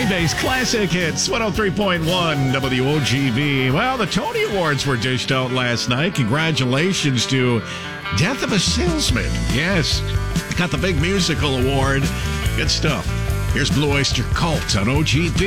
Green Day's classic hits, 103.1 WOGB. Well, the Tony Awards were dished out last night. Congratulations to Death of a Salesman. Yes, got the big musical award. Good stuff. Here's Blue Oyster Cult on OGB.